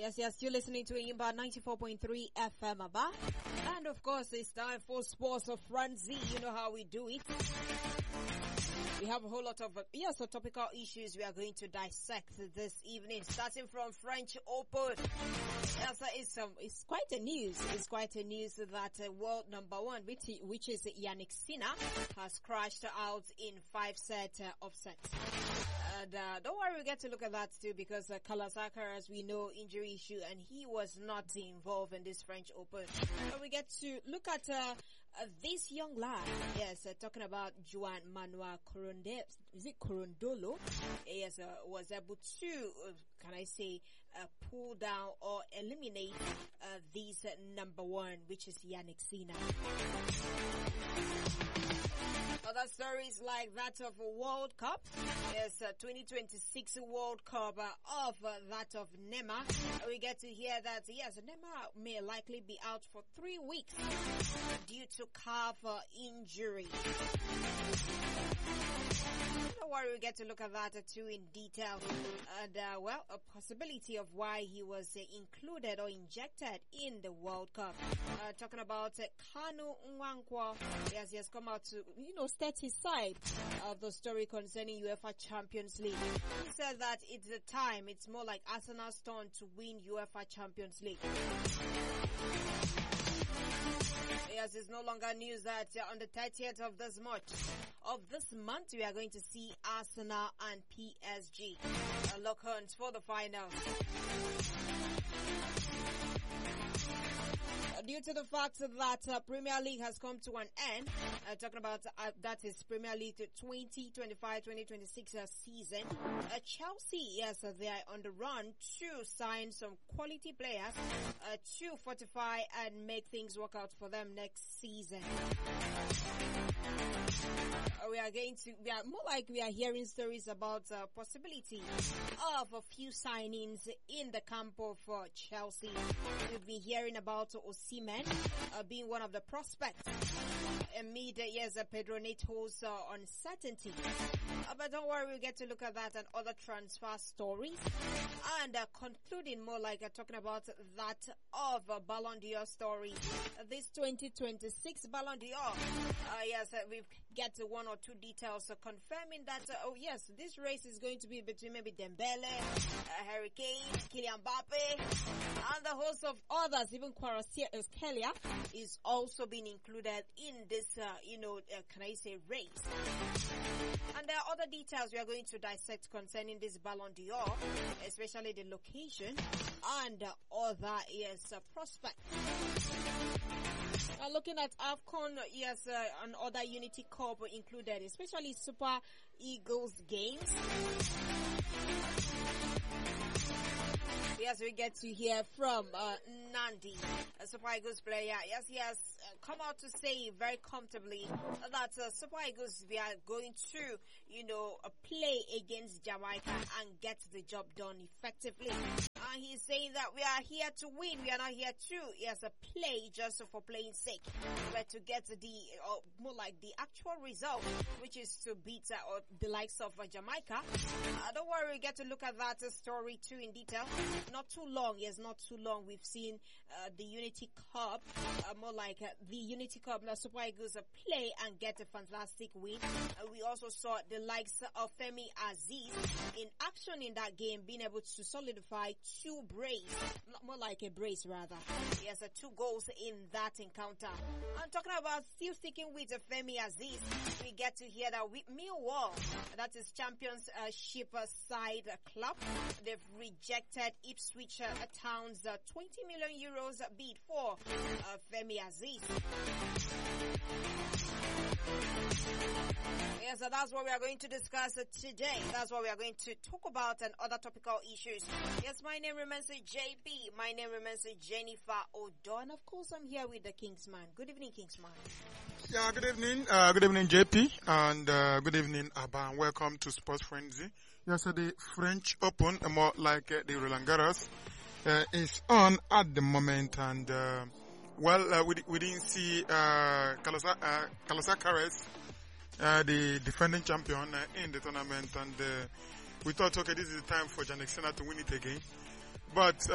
Yes, you're listening to Imba 94.3 FM Aba. And of course, it's time for Sports of Frenzy. You know how we do it. We have a whole lot of, topical issues we are going to dissect this evening, starting from French Open. Yes, it's quite a news. It's quite a news that world number one, which is Yannick Sinner, has crashed out in 5-set offsets. And don't worry, we get to look at that too, because Carlos Alcaraz, as we know, injury issue, and he was not involved in this French Open. And we get to look at this young lad, talking about Juan Manuel Corondolo, was able to, pull down or eliminate this number one, which is Yannick Sinner. Other stories like that of a World Cup. Yes, 2026 World Cup of that of Neymar. We get to hear that, Neymar may likely be out for 3 weeks due to calf injury. Don't worry, we get to look at that too in detail. And, a possibility of why he was included or injected in the World Cup. Talking about Kanu Nwankwo. Yes, he has come out to, state his side of the story concerning UEFA Champions League. He said that it's the time, it's more like Arsenal's turn to win UEFA Champions League. Yes, it's no longer news that on the 30th of this month, we are going to see Arsenal and PSG lock horns for the final. Due to the fact that Premier League has come to an end, talking about that is Premier League 2025-2026 season, Chelsea, they are on the run to sign some quality players to fortify and make things work out for them next season. We are hearing stories about possibility of a few signings in the camp of Chelsea. We've been hearing about Osimhen being one of the prospects amid Pedro Neto's uncertainty. But don't worry, we'll get to look at that and other transfer stories. And concluding more like talking about that of Ballon d'Or story. This 2026 Ballon d'Or. We get to one or two details confirming that, this race is going to be between maybe Dembele, Harry Kane, Kylian Mbappe, and the host of others. Even Kvaratskhelia is also being included in this, race. And there are other details we are going to dissect concerning this Ballon d'Or, especially the location and other prospects. Looking at AFCON, and other Unity Cup included, especially Super Eagles games. Yes, we get to hear from Nandi, a Super Eagles player. Yes, he has come out to say very comfortably that Super Eagles, we are going to, play against Jamaica and get the job done effectively. And he's saying that we are here to win. We are not here to, play just for playing sake, but to get more like the actual result, which is to beat the likes of Jamaica. Don't worry, we get to look at that story too in detail. Not too long. We've seen the Unity Cup, more like the Unity Cup, the Super Eagles play and get a fantastic win. We also saw the likes of Femi Aziz in action in that game, being able to solidify 2 brace, more like a brace rather. Yes, 2 goals in that encounter. I'm talking about still sticking with Femi Aziz. We get to hear that with Millwall, that is Championship side club, they've rejected Ipswich Town's 20 million euros bid for Femi Aziz. Yes, so that's what we are going to discuss today. That's what we are going to talk about and other topical issues. Yes, my name remains JP. My name remains Jennifer Odo. And of course, I'm here with the Kingsman. Good evening, Kingsman. Yeah, good evening. Good evening, JP. And good evening, Abba. And welcome to Sports Frenzy. Yes, so the French Open, more like the Roland Garros, is on at the moment. And, we didn't see Carlos Alcaraz, the defending champion in the tournament, and we thought, okay, this is the time for Yannick Sinner to win it again. But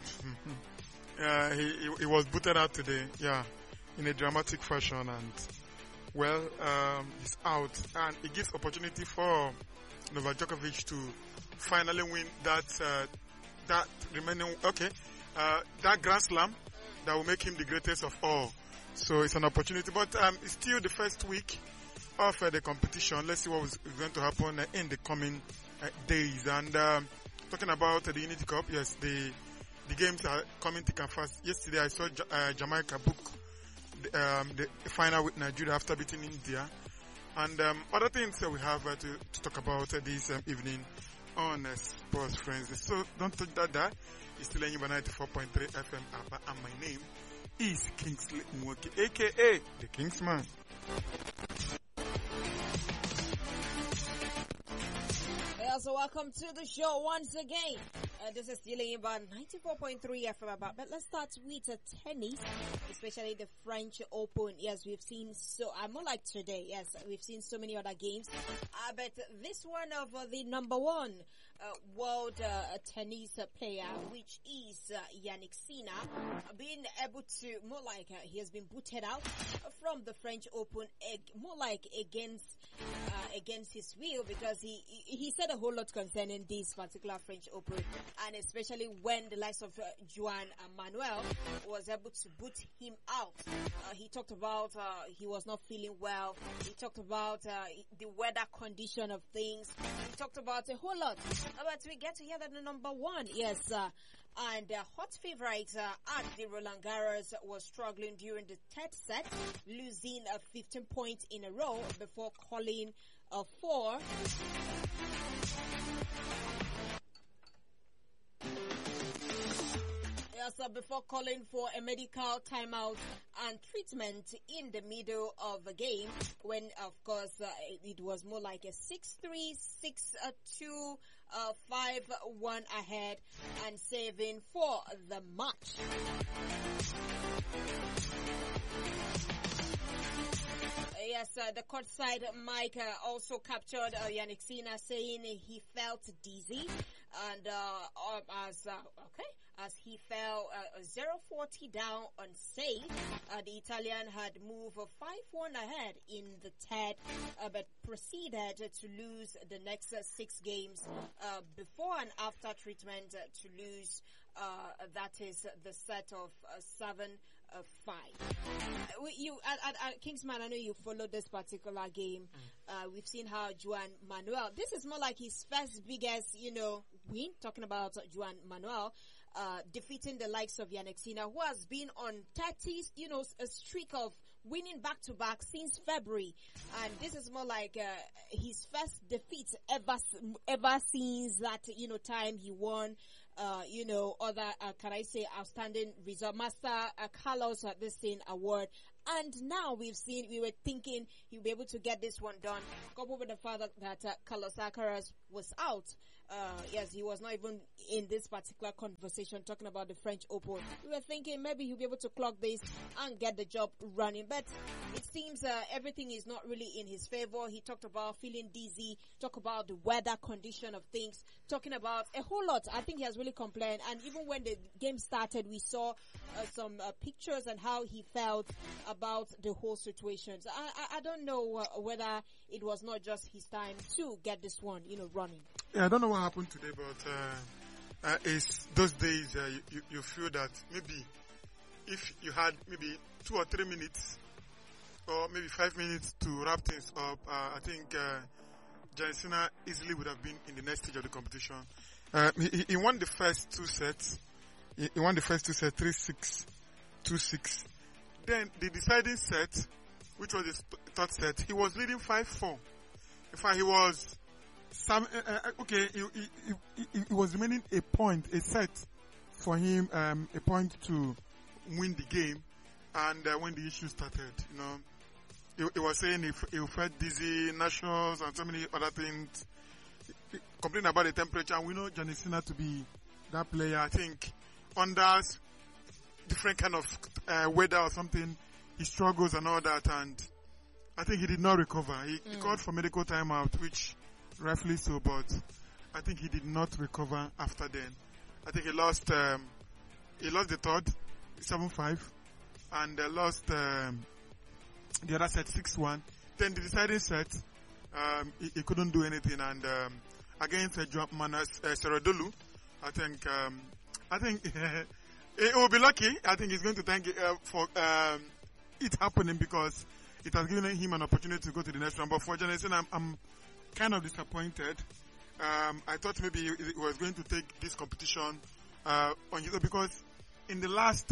he was booted out today, yeah, in a dramatic fashion, and well, he's out, and it gives opportunity for Novak Djokovic to finally win that remaining that Grand Slam that will make him the greatest of all. So it's an opportunity, but it's still the first week of the competition. Let's see what is going to happen in the coming days. And talking about the Unity Cup, yes, the games are coming thick and fast. Yesterday I saw Jamaica book the final with Nigeria after beating India. And other things that we have to talk about this evening on Sports Friends. So don't touch that. It's still in 94.3 FM Abba, and my name is Kingsley Mwoki, aka the Kingsman. So welcome to the show once again. This is dealing about 94.3 FM about, but let's start with tennis, especially the French Open. Yes, we've seen more like today. Yes, we've seen so many other games. But this one of the number one world tennis player, which is Yannick Sinner, being able to, more like he has been booted out from the French Open, more like against his will, because he said a whole lot concerning this particular French Open, and especially when the likes of Juan Manuel was able to boot him out. He talked about he was not feeling well. He talked about the weather condition of things. He talked about a whole lot. But we get to hear that the number one, yes, and hot favorite at the Roland Garros was struggling during the third set, losing 15 points in a row before calling for before calling for a medical timeout and treatment in the middle of the game, when of course it was more like a 6-3, 6-2, 5-1 ahead and saving for the match. Yes, the courtside mic also captured Yannick Sinner saying he felt dizzy, and as he fell 0-40 down on save. The Italian had moved 5-1 ahead in the third, but proceeded to lose the next 6 games before and after treatment to lose. That is the set of 7-5. Kingsman, I know you followed this particular game. We've seen how Juan Manuel, this is more like his first biggest, win, talking about Juan Manuel, defeating the likes of Yannick Sinner, who has been on 30, a streak of winning back-to-back since February. And this is more like his first defeat ever since that, time he won other, can I say, outstanding result, Master Carlos this thing award. And now we were thinking he'll be able to get this one done, coupled with the fact that Carlos Alcaraz was out. Yes, he was not even in this particular conversation talking about the French Open. We were thinking maybe he'll be able to clock this and get the job running, but it seems everything is not really in his favor. He talked about feeling dizzy, talk about the weather condition of things, talking about a whole lot. I think he has really complained, and even when the game started, we saw some pictures and how he felt about the whole situation. So I don't know whether it was not just his time to get this one, running. Yeah, I don't know what happened today, but it's those days you feel that maybe if you had maybe 2 or 3 minutes or maybe 5 minutes to wrap things up, I think Yannick Sinner easily would have been in the next stage of the competition. He won the first 2 sets. He won the first 2 sets, 3-6, 2-6. Then the deciding set, which was the third set, he was leading 5-4. In fact, he was it was remaining a set for him, a point to win the game. And when the issue started, he was saying he felt dizzy, nationals, and so many other things. Complaining about the temperature. And we know Yannick Sinner to be that player. I think under different kind of weather or something, he struggles and all that. And I think he did not recover. He called for medical timeout, which rightfully so, but I think he did not recover after then. I think he lost the third, 7-5, and lost the other set 6-1. Then the deciding set, he couldn't do anything, and against João Manas Serodolu, I think he will be lucky. I think he's going to thank for it happening, because it has given him an opportunity to go to the next round. But for Janison, I'm kind of disappointed. I thought maybe he was going to take this competition on his own, because in the last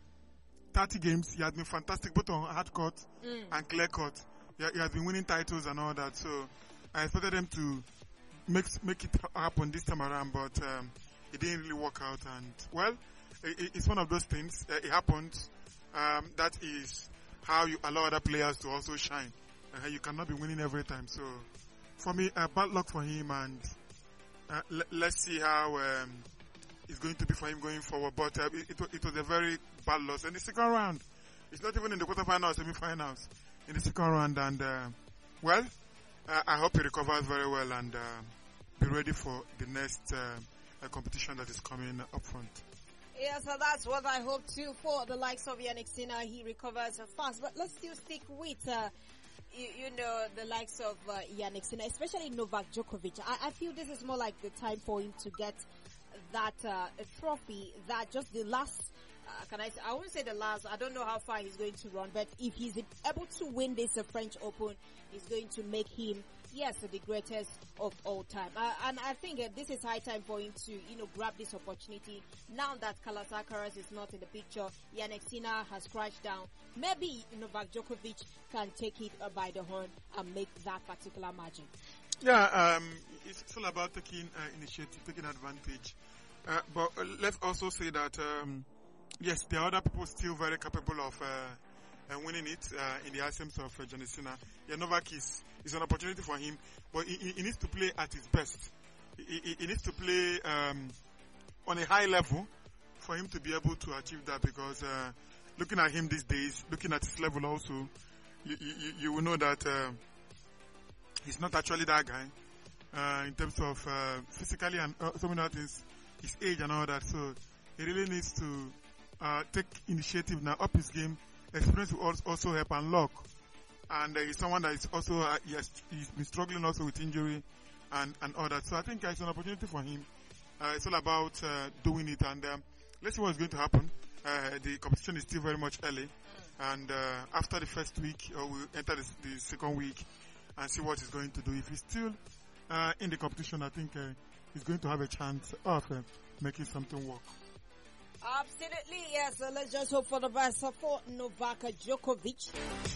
30 games, he has been fantastic, both on hard court and clear court. He has been winning titles and all that. So I expected him to make it happen this time around, but it didn't really work out. And well, it's one of those things. It happens. That is how you allow other players to also shine. You cannot be winning every time. So for me, bad luck for him, and let's see how it's going to be for him going forward. But it was a very bad loss. And the second round, it's not even in the quarterfinals, semi-finals. In the second round, and well, I hope he recovers very well and be ready for the next competition that is coming up front. Yeah, so that's what I hope too for the likes of Jannik Sinner. He recovers fast, but let's still stick with the likes of Jannik Sinner, especially Novak Djokovic. I feel this is more like the time for him to get that trophy, that just the last. I won't say the last. I don't know how far he's going to run, but if he's able to win this French Open, it's going to make him, yes, the greatest of all time. And I think this is high time for him to, grab this opportunity. Now that Carlos Alcaraz is not in the picture, Jannik Sinner has crashed down. Maybe Novak Djokovic can take it by the horn and make that particular margin. Yeah, it's all about taking initiative, taking advantage. But let's also say that, yes, there are other people still very capable of winning it in the absence of Jannik Sinner. Yeah, Novak is an opportunity for him, but he needs to play at his best. He needs to play on a high level for him to be able to achieve that, because looking at him these days, looking at his level also, you will know that he's not actually that guy in terms of physically and so many other things, his age and all that. So he really needs to take initiative now, up his game. Experience will also help and luck. And he's someone that is also, he's been struggling also with injury and all that. So I think it's an opportunity for him. It's all about doing it, and let's see what's going to happen. The competition is still very much early, and after the first week, we'll enter the second week and see what he's going to do. If he's still in the competition, I think he's going to have a chance of making something work. Absolutely, yes. So let's just hope for the best for Novak Djokovic.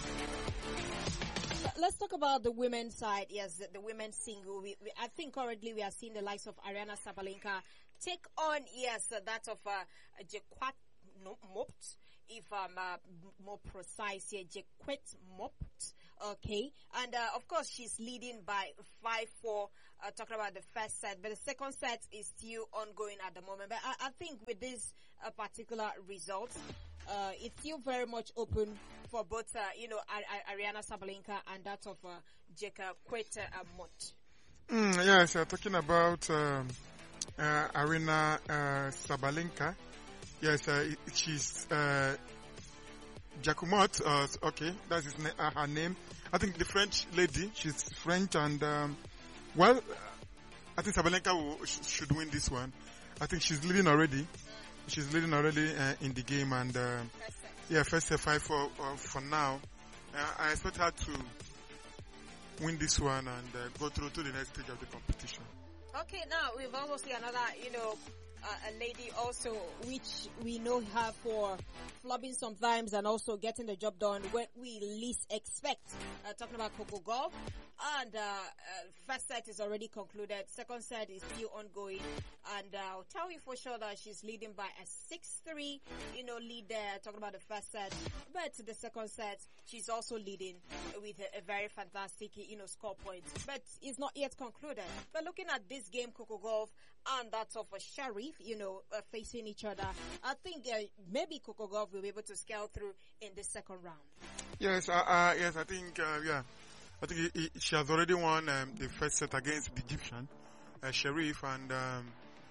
Let's talk about the women's side. Yes, the women's single. I think currently we are seeing the likes of Aryna Sabalenka take on, yes, that of Jacquet Mopt. If I'm more precise here, Jacquet Mopt. Okay, and of course she's leading by 5-4. Talking about the first set, but the second set is still ongoing at the moment. But I think with this particular result, it's still very much open for both, Aryna Sabalenka and that of Jacquet Mopt. Yes, talking about Aryna Sabalenka. Yes, she's Jacquemot. Okay, that's her name. I think the French lady. She's French, and well, I think Sabalenka should win this one. I think she's leading already. She's leading already in the game, and first set 5-4 for now. I expect her to win this one and go through to the next stage of the competition. Okay, now we've also seen another, a lady also, which we know her for flubbing sometimes and also getting the job done when we least expect. Talking about Coco Gauff. And first set is already concluded. Second set is still ongoing. And I'll tell you for sure that she's leading by a 6-3, lead there. Talking about the first set. But the second set, she's also leading with a very fantastic, score points. But it's not yet concluded. But looking at this game, Coco Gauff and that of Sharif, facing each other, I think maybe Coco Gauff will be able to scale through in the second round. Yes, I think, I think she has already won the first set against the Egyptian, Sharif, and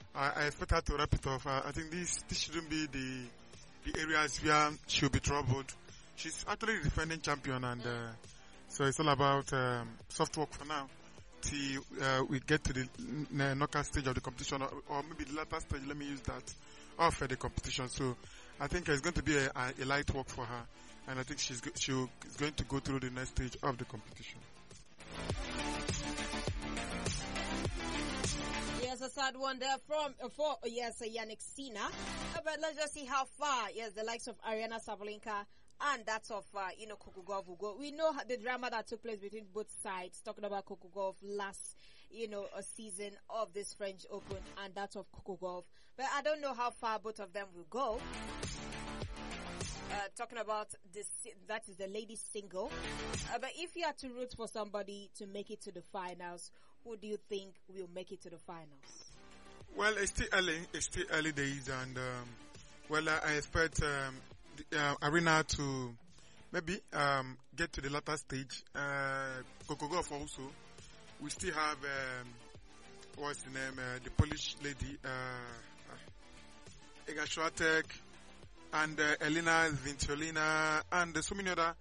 I expect her to wrap it off. I think this shouldn't be the areas where she'll be troubled. She's actually the defending champion, and so it's all about soft work for now till we get to the knockout stage of the competition, or maybe the latter stage. Let me use that of the competition. So I think it's going to be a light work for her, and I think she's going to go through the next stage of the competition. Yes, a sad one there for Yannick Sinner. But let's just see how far, the likes of Ariana Sabalenka and that of, Coco Gauff will go. We know the drama that took place between both sides, talking about Coco Gauff last, a season of this French Open and that of Coco Gauff. But I don't know how far both of them will go. Talking about that is the ladies single. But if you had to root for somebody to make it to the finals, who do you think will make it to the finals? Well, it's still early. It's still early days, and I expect Arena to maybe get to the latter stage. Coco Gauff also. We still have what's the name? The Polish lady, Iga Swiatek, and Elena Svitolina, and so many other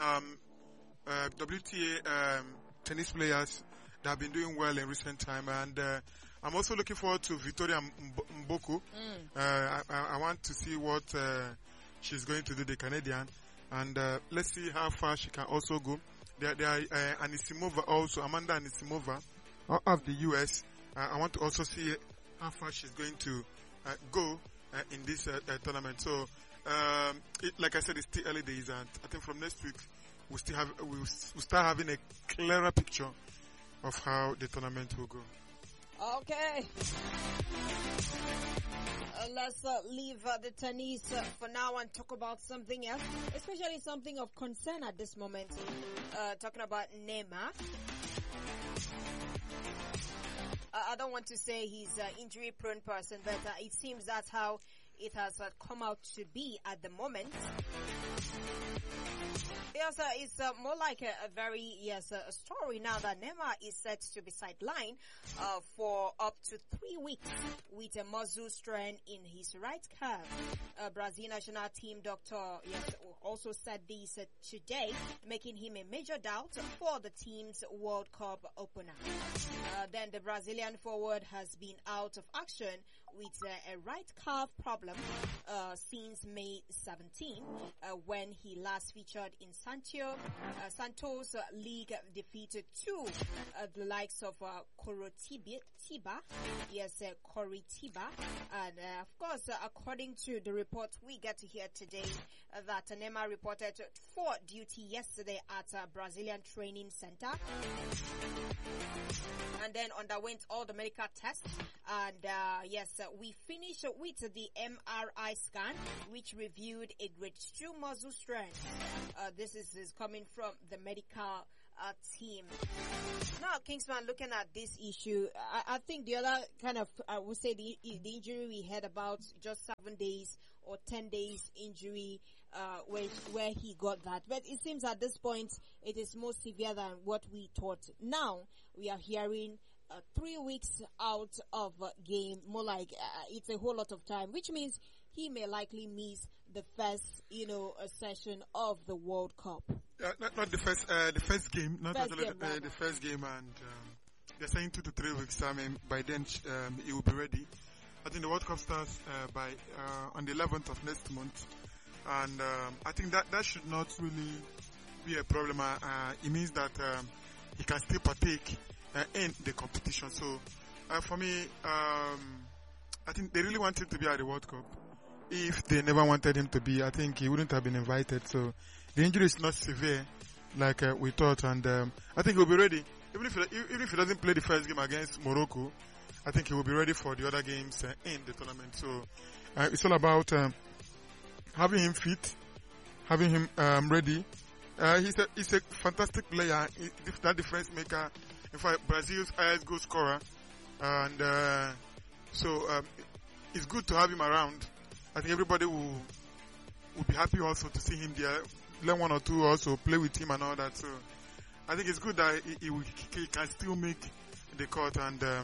WTA tennis players that have been doing well in recent time. And I'm also looking forward to Victoria Mboko. I want to see what she's going to do, the Canadian. And let's see how far she can also go. There are Anisimova also, Amanda Anisimova of the US. I want to also see how far she's going to go in this tournament. So, like I said, it's still early days, and I think from next week we'll start having a clearer picture of how the tournament will go. Okay. Let's leave the tennis for now and talk about something else, especially something of concern at this moment. Talking about Neymar. I don't want to say he's an injury-prone person, but it seems that's how it has come out to be at the moment. Yes, it's more like a very, a story now that Neymar is set to be sidelined for up to 3 weeks with a muscle strain in his right calf. Brazil national team doctor also said this today, making him a major doubt for the team's World Cup opener. Then the Brazilian forward has been out of action with a right calf problem since May 17, when he last featured in Santos League, defeated the likes of Coritiba, and of course, according to the report we get to hear today, that Neymar reported for duty yesterday at a Brazilian training center, and then underwent all the medical tests, and we finished with the MRI scan, which reviewed a grade 2 muscle strain. This is coming from the medical team. Now, Kingsman, looking at this issue, I think the other kind of, I would say the injury we heard about, just 7 days or 10 days injury, where he got that. But it seems at this point, it is more severe than what we thought. Now, we are hearing 3 weeks out of game, more like it's a whole lot of time, which means he may likely miss the first, session of the World Cup. Not the first game, not first actually game, the first game, and they're saying 2 to 3 weeks. I mean, by then he will be ready. I think the World Cup starts on the 11th of next month, and I think that should not really be a problem. It means that he can still partake in the competition. So for me, I think they really want him to be at the World Cup. If they never wanted him to be, I think he wouldn't have been invited. So the injury is not severe like we thought, and I think he'll be ready. Even if he doesn't play the first game against Morocco, I think he will be ready for the other games in the tournament. So it's all about having him fit, having him ready. He's a fantastic player, that difference maker. In fact, Brazil's highest goal scorer, and so it's good to have him around. I think everybody will be happy also to see him there, learn 1 or 2 also, play with him and all that. So I think it's good that he can still make the cut, and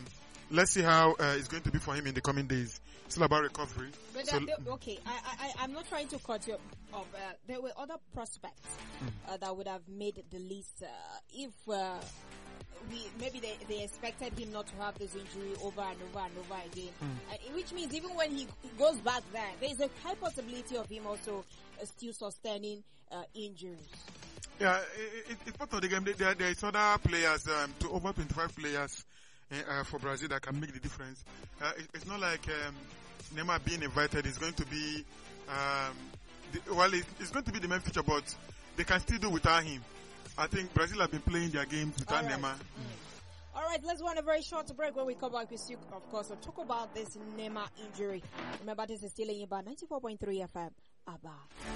let's see how it's going to be for him in the coming days. It's all about recovery. But okay, I'm not trying to cut you off. There were other prospects that would have made the list if maybe they expected him not to have this injury over and over and over again. Which means even when he goes back there's a high possibility of him also still sustaining injuries. Yeah, it's part of the game. There is other players, to over 25 players for Brazil that can make the difference. It's not like Neymar being invited is going to be, it's going to be the main feature, but they can still do without him. I think Brazil have been playing their games without Neymar. All right, let's go on a very short break. When we come back, we still, of course, we'll talk about this Neymar injury. Remember, this is still in about 94.3 FM. Abba.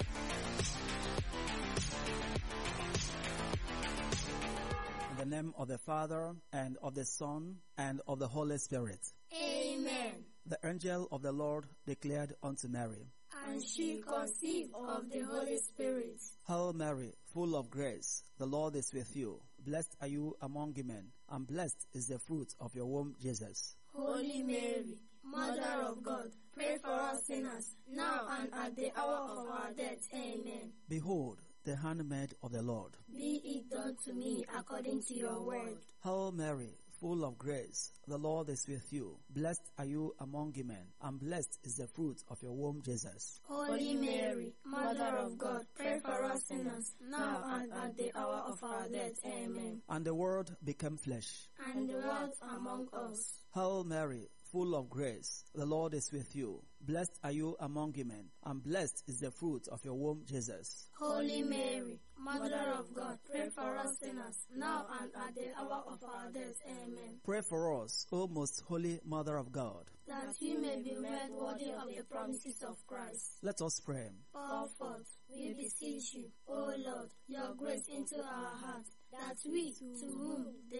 In the name of the Father, and of the Son, and of the Holy Spirit. Amen. The angel of the Lord declared unto Mary, and she conceived of the Holy Spirit. Hail Mary, full of grace, the Lord is with you. Blessed are you among women, and blessed is the fruit of your womb, Jesus. Holy Mary, Mother of God, pray for us sinners, now and at the hour of our death. Amen. Behold, the handmaid of the Lord. Be it done to me according to your word. Hail Mary, full of grace, the Lord is with you. Blessed are you among women, and blessed is the fruit of your womb, Jesus. Holy Mary, Mother of God, pray for us sinners, now and at the hour of our death. Amen. And the Word became flesh, and dwelt among us. Hail Mary, full of grace, the Lord is with you. Blessed are you among women, and blessed is the fruit of your womb, Jesus. Holy Mary, Mother of God, pray for us sinners, now and at the hour of our death. Amen. Pray for us, O most holy Mother of God, that we may be made worthy of the promises of Christ. Let us pray. Pour forth, we beseech you, O Lord, your grace into our hearts, that we, to whom the